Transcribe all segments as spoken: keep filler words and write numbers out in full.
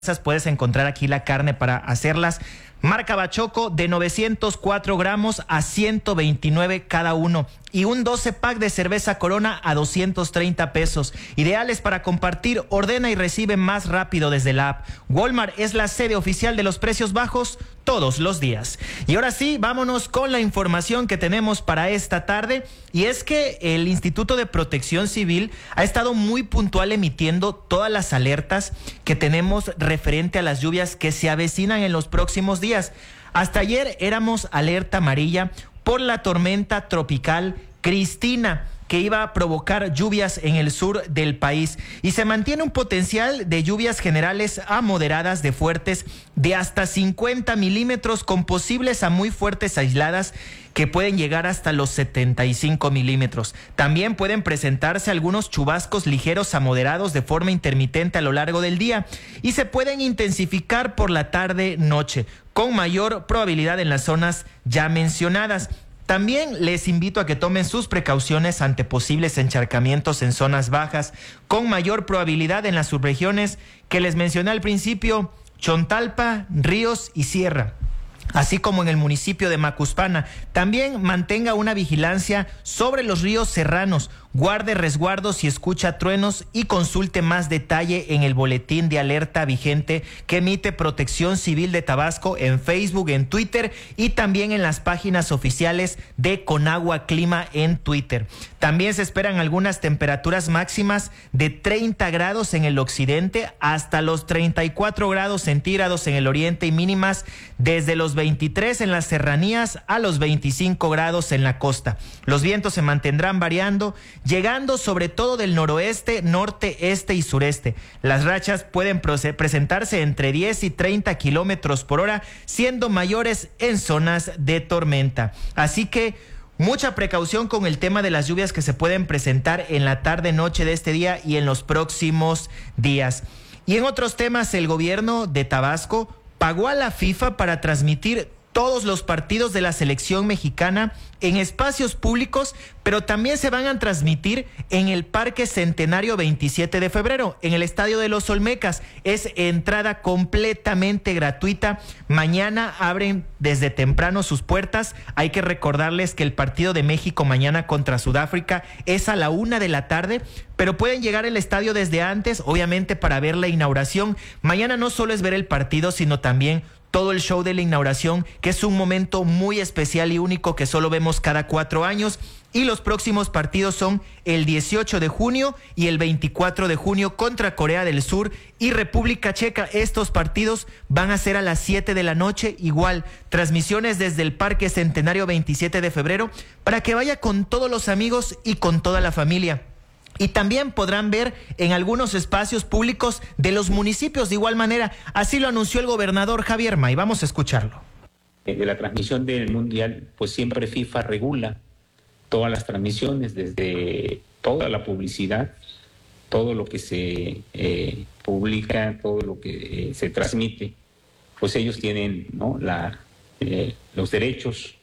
Puedes encontrar aquí la carne para hacerlas. Marca Bachoco de novecientos cuatro gramos a ciento veintinueve cada uno. Y un doce pack de cerveza Corona a doscientos treinta pesos. Ideales para compartir. Ordena y recibe más rápido desde la app. Walmart es la sede oficial de los precios bajos todos los días. Y ahora sí, vámonos con la información que tenemos para esta tarde. Y es que el Instituto de Protección Civil ha estado muy puntual emitiendo todas las alertas que tenemos referente a las lluvias que se avecinan en los próximos días. Hasta ayer éramos alerta amarilla por la tormenta tropical Cristina, que iba a provocar lluvias en el sur del país, y se mantiene un potencial de lluvias generales a moderadas de fuertes de hasta cincuenta milímetros, con posibles a muy fuertes aisladas que pueden llegar hasta los setenta y cinco milímetros. También pueden presentarse algunos chubascos ligeros a moderados de forma intermitente a lo largo del día, y se pueden intensificar por la tarde-noche, con mayor probabilidad en las zonas ya mencionadas. También les invito a que tomen sus precauciones ante posibles encharcamientos en zonas bajas, con mayor probabilidad en las subregiones que les mencioné al principio: Chontalpa, Ríos y Sierra, así como en el municipio de Macuspana. También mantenga una vigilancia sobre los ríos serranos, guarde resguardos y escucha truenos, y consulte más detalle en el boletín de alerta vigente que emite Protección Civil de Tabasco en Facebook, en Twitter y también en las páginas oficiales de Conagua Clima en Twitter. También se esperan algunas temperaturas máximas de treinta grados en el occidente hasta los treinta y cuatro grados centígrados en el oriente, y mínimas desde los veintitrés en las serranías a los veinticinco grados en la costa. Los vientos se mantendrán variando, llegando sobre todo del noroeste, norte, este y sureste. Las rachas pueden presentarse entre diez y treinta kilómetros por hora, siendo mayores en zonas de tormenta. Así que mucha precaución con el tema de las lluvias que se pueden presentar en la tarde-noche de este día y en los próximos días. Y en otros temas, el gobierno de Tabasco pagó a la FIFA para transmitir todos los partidos de la selección mexicana en espacios públicos, pero también se van a transmitir en el Parque Centenario veintisiete de febrero, en el Estadio de los Olmecas. Es entrada completamente gratuita. Mañana abren desde temprano sus puertas. Hay que recordarles que el partido de México mañana contra Sudáfrica es a la una de la tarde, pero pueden llegar al estadio desde antes, obviamente, para ver la inauguración. Mañana no solo es ver el partido, sino también todo el show de la inauguración, que es un momento muy especial y único que solo vemos cada cuatro años. Y los próximos partidos son el dieciocho de junio y el veinticuatro de junio contra Corea del Sur y República Checa. Estos partidos van a ser a las siete de la noche, igual, transmisiones desde el Parque Centenario veintisiete de febrero, para que vaya con todos los amigos y con toda la familia. Y también podrán ver en algunos espacios públicos de los municipios de igual manera. Así lo anunció el gobernador Javier May. Vamos a escucharlo. De la transmisión del Mundial, pues siempre FIFA regula todas las transmisiones, desde toda la publicidad, todo lo que se eh, publica, todo lo que eh, se transmite, pues ellos tienen, ¿no?, la, eh, los derechos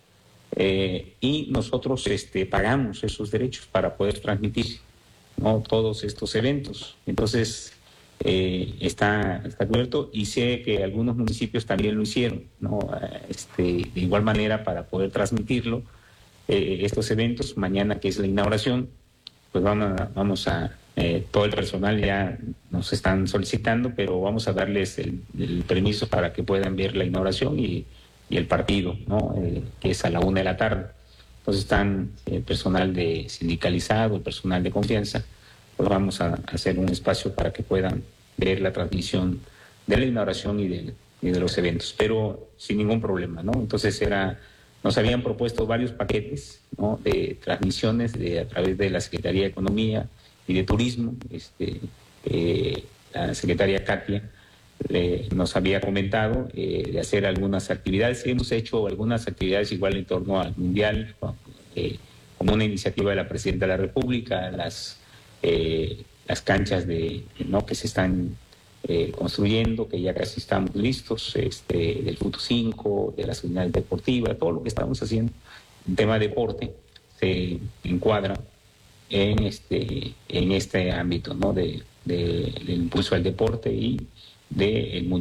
eh, y nosotros este, pagamos esos derechos para poder transmitir, ¿no?, todos estos eventos. Entonces eh, está, está cubierto, y sé que algunos municipios también lo hicieron, ¿no?, este, de igual manera, para poder transmitirlo, eh, estos eventos. Mañana, que es la inauguración, pues vamos a, vamos a eh, todo el personal ya nos están solicitando, pero vamos a darles el, el permiso para que puedan ver la inauguración y, y el partido, ¿no?, eh, que es a la una de la tarde. Entonces están el personal de sindicalizado, el personal de confianza, pues vamos a hacer un espacio para que puedan ver la transmisión de la inauguración y de, y de los eventos, pero sin ningún problema, ¿no? Entonces era, nos habían propuesto varios paquetes, ¿no?, de transmisiones de, a través de la Secretaría de Economía y de Turismo. Este, eh, la secretaria Katia Eh, nos había comentado eh, de hacer algunas actividades. Hemos hecho algunas actividades igual en torno al Mundial, eh, como una iniciativa de la Presidenta de la República, las, eh, las canchas de, ¿no?, que se están eh, construyendo, que ya casi estamos listos, este, del Fut cinco, de las unidades deportivas, todo lo que estamos haciendo en tema de deporte se encuadra en este, en este ámbito, ¿no?, de, de, del impulso al deporte y del Mundial.